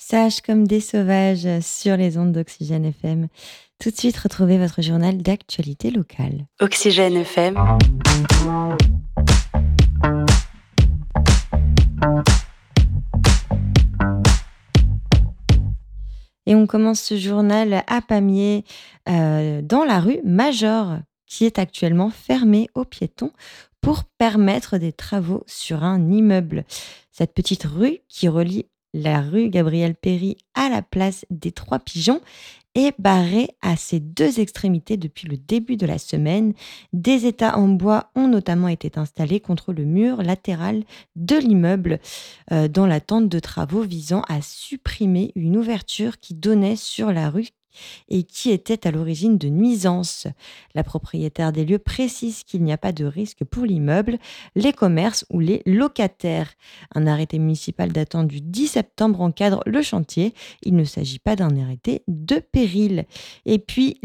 Sages comme des sauvages sur les ondes d'Oxygène FM. Tout de suite, retrouvez votre journal d'actualité locale. Oxygène FM. Et on commence ce journal à Pamiers, dans la rue Major, qui est actuellement fermée aux piétons pour permettre des travaux sur un immeuble. Cette petite rue qui relie la rue Gabriel Péri à la place des Trois Pigeons est barrée à ses deux extrémités depuis le début de la semaine. Des états en bois ont notamment été installés contre le mur latéral de l'immeuble dans l'attente de travaux visant à supprimer une ouverture qui donnait sur la rue et qui était à l'origine de nuisances. La propriétaire des lieux précise qu'il n'y a pas de risque pour l'immeuble, les commerces ou les locataires. Un arrêté municipal datant du 10 septembre encadre le chantier. Il ne s'agit pas d'un arrêté de péril. Et puis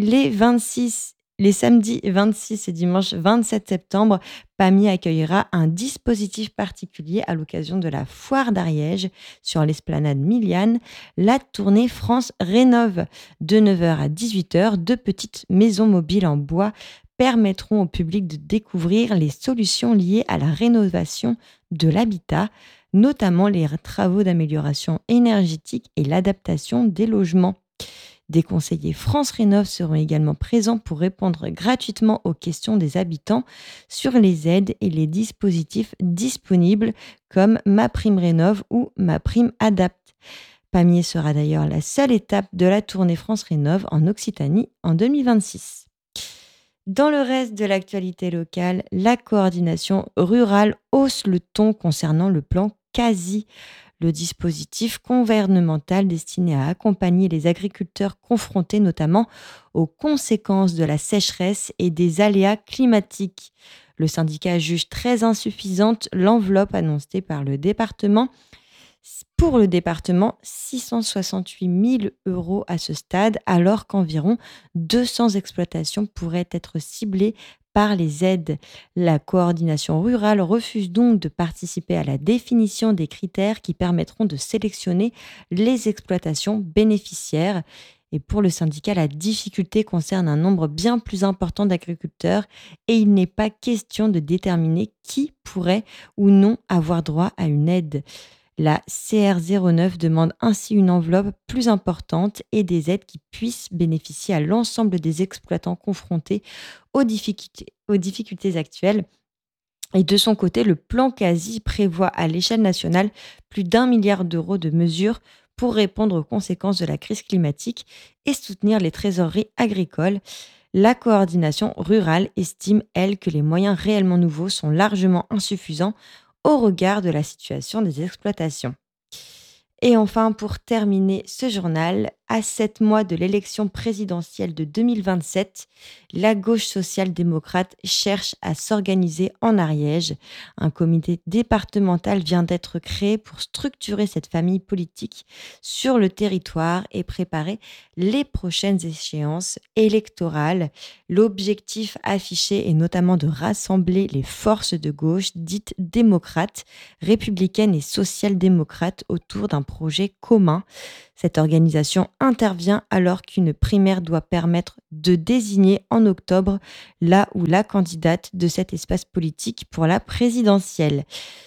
les samedis 26 et dimanche 27 septembre, Pamiers accueillera un dispositif particulier à l'occasion de la foire d'Ariège sur l'esplanade Miliane, la tournée France Rénove. De 9h à 18h, deux petites maisons mobiles en bois permettront au public de découvrir les solutions liées à la rénovation de l'habitat, notamment les travaux d'amélioration énergétique et l'adaptation des logements. Des conseillers France Rénov seront également présents pour répondre gratuitement aux questions des habitants sur les aides et les dispositifs disponibles comme MaPrimeRénov' ou MaPrimeAdapt'. Pamiers sera d'ailleurs la seule étape de la tournée France Rénov' en Occitanie en 2026. Dans le reste de l'actualité locale, la coordination rurale hausse le ton concernant le plan CASI, le dispositif gouvernemental destiné à accompagner les agriculteurs confrontés notamment aux conséquences de la sécheresse et des aléas climatiques. Le syndicat juge très insuffisante l'enveloppe annoncée par le département. Pour le département, 668 000 € à ce stade, alors qu'environ 200 exploitations pourraient être ciblées par les aides. La coordination rurale refuse donc de participer à la définition des critères qui permettront de sélectionner les exploitations bénéficiaires. Et pour le syndicat, la difficulté concerne un nombre bien plus important d'agriculteurs et il n'est pas question de déterminer qui pourrait ou non avoir droit à une aide. La CR09 demande ainsi une enveloppe plus importante et des aides qui puissent bénéficier à l'ensemble des exploitants confrontés aux difficultés actuelles. Et de son côté, le plan CASI prévoit à l'échelle nationale plus d'1 milliard d'euros de mesures pour répondre aux conséquences de la crise climatique et soutenir les trésoreries agricoles. La coordination rurale estime, elle, que les moyens réellement nouveaux sont largement insuffisants au regard de la situation des exploitations. Et enfin, pour terminer ce journal, à 7 mois de l'élection présidentielle de 2027, la gauche social-démocrate cherche à s'organiser en Ariège. Un comité départemental vient d'être créé pour structurer cette famille politique sur le territoire et préparer les prochaines échéances électorales. L'objectif affiché est notamment de rassembler les forces de gauche dites démocrates, républicaines et social-démocrates autour d'un projet commun. Cette organisation intervient alors qu'une primaire doit permettre de désigner en octobre la ou la candidate de cet espace politique pour la présidentielle.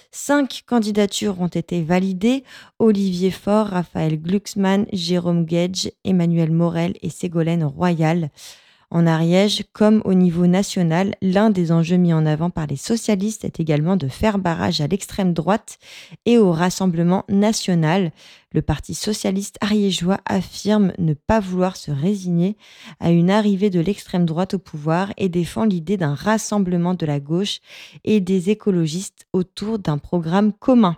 5 candidatures ont été validées: Olivier Faure, Raphaël Glucksmann, Jérôme Gage, Emmanuel Morel et Ségolène Royal. En Ariège, comme au niveau national, l'un des enjeux mis en avant par les socialistes est également de faire barrage à l'extrême droite et au Rassemblement national. Le Parti socialiste ariégeois affirme ne pas vouloir se résigner à une arrivée de l'extrême droite au pouvoir et défend l'idée d'un rassemblement de la gauche et des écologistes autour d'un programme commun.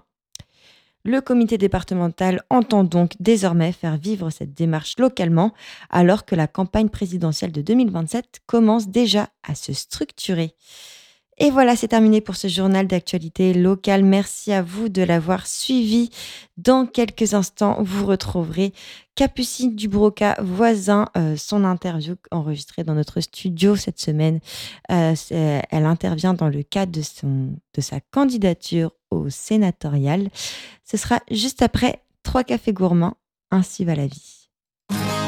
Le comité départemental entend donc désormais faire vivre cette démarche localement, alors que la campagne présidentielle de 2027 commence déjà à se structurer. Et voilà, c'est terminé pour ce journal d'actualité locale. Merci à vous de l'avoir suivi. Dans quelques instants, vous retrouverez Capucine Dubroca, voisin, son interview enregistrée dans notre studio cette semaine. Elle intervient dans le cadre de sa candidature au sénatorial. Ce sera juste après 3 cafés gourmands, Ainsi va la vie.